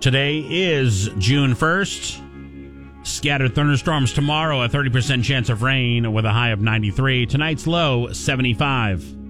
Today is June 1st. Scattered thunderstorms tomorrow, a 30% chance of rain with a high of 93. Tonight's low, 75.